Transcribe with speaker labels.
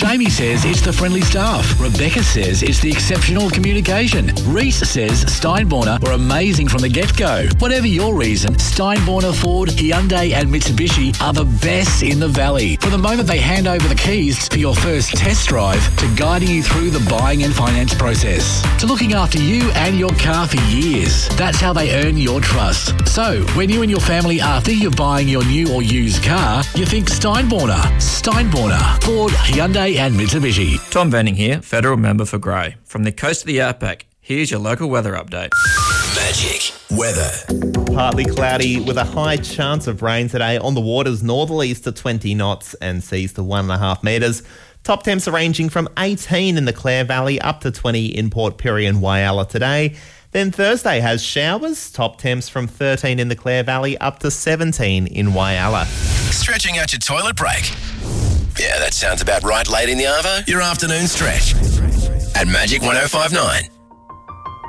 Speaker 1: Jamie says it's the friendly staff. Rebecca says it's the exceptional communication. Reese says Steinborner were amazing from the get-go. Whatever your reason, Steinborner, Ford, Hyundai and Mitsubishi are the best in the valley. From the moment they hand over the keys for your first test drive to guiding you through the buying and finance process, to looking after you and your car for years. That's how they earn your trust. So, when you and your family are thinking of buying your new or used car, you think Steinborner. Steinborner, Ford, Hyundai and Mitsubishi.
Speaker 2: Tom Venning here, federal member for Grey. From the coast of the outback, here's your local weather update.
Speaker 3: Magic weather.
Speaker 4: Partly cloudy with a high chance of rain today on the waters, northerlies to 20 knots and seas to 1.5 metres. Top temps are ranging from 18 in the Clare Valley up to 20 in Port Pirie and Whyalla today. Then Thursday has showers, top temps from 13 in the Clare Valley up to 17 in Whyalla.
Speaker 3: Stretching out your toilet break. Yeah, that sounds about right late in the arvo. Your afternoon stretch at Magic 105.9.